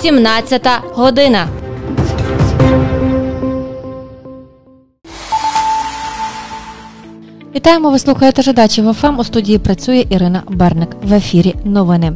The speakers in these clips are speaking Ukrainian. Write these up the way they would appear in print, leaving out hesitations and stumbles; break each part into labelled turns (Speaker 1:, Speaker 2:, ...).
Speaker 1: 17 година.
Speaker 2: Вітаємо, ви слухаєте «Жидачів ФМ», у студії працює Ірина Берник. В ефірі новини.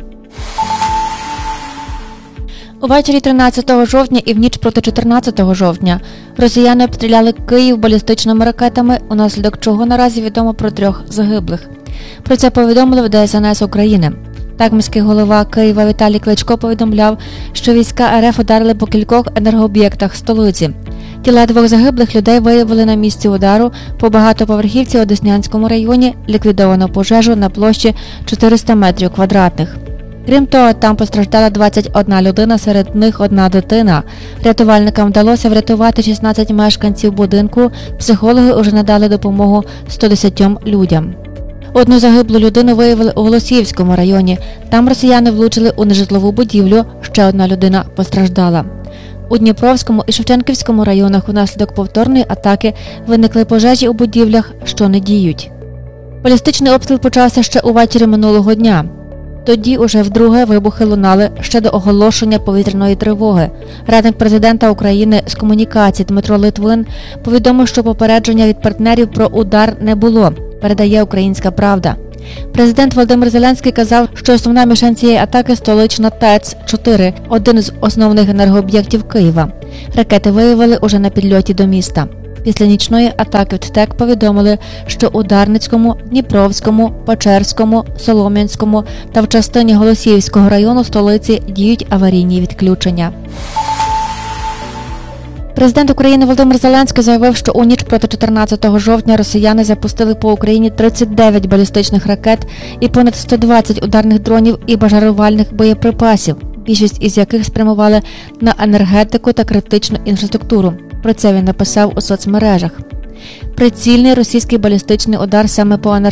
Speaker 2: Увечері 13 жовтня і в ніч проти 14 жовтня росіяни обстріляли Київ балістичними ракетами, унаслідок чого наразі відомо про 3 загиблих. Про це повідомили в ДСНС України. Так, міський голова Києва Віталій Кличко повідомляв, що війська РФ ударили по кількох енергооб'єктах столиці. Тіла 2 загиблих людей виявили на місці удару по багатоповерхівці у Деснянському районі, ліквідовано пожежу на площі 400 метрів квадратних. Крім того, там постраждала 21 людина, серед них 1 дитина. Рятувальникам вдалося врятувати 16 мешканців будинку, психологи уже надали допомогу 110 людям. Одну загиблу людину виявили у Голосіївському районі. Там росіяни влучили у нежитлову будівлю, ще 1 людина постраждала. У Дніпровському і Шевченківському районах унаслідок повторної атаки виникли пожежі у будівлях, що не діють. Балістичний обстріл почався ще увечері минулого дня. Тоді уже вдруге вибухи лунали ще до оголошення повітряної тривоги. Радник президента України з комунікацій Дмитро Литвин повідомив, що попередження від партнерів про удар не було, передає «Українська правда». Президент Володимир Зеленський казав, що основна мішень цієї атаки – столична ТЕЦ-4, один з основних енергооб'єктів Києва. Ракети виявили уже на підльоті до міста. Після нічної атаки в ТТЕК повідомили, що у Дарницькому, Дніпровському, Печерському, Солом'янському та в частині Голосіївського району столиці діють аварійні відключення. Президент України Володимир Зеленський заявив, що у ніч проти 14 жовтня росіяни запустили по Україні 39 балістичних ракет і понад 120 ударних дронів і бажарувальних боєприпасів, більшість із яких спрямували на енергетику та критичну інфраструктуру. Про це він написав у соцмережах. Прицільний російський балістичний удар саме по енергетиці